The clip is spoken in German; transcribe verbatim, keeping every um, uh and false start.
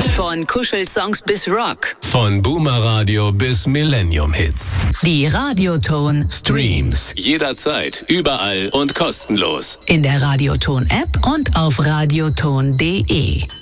Von Kuschelsongs bis Rock. Von Boomer-Radio bis Millennium-Hits. Die Radioton Streams. Jederzeit, überall und kostenlos. In der Radioton-App und auf radioton punkt de.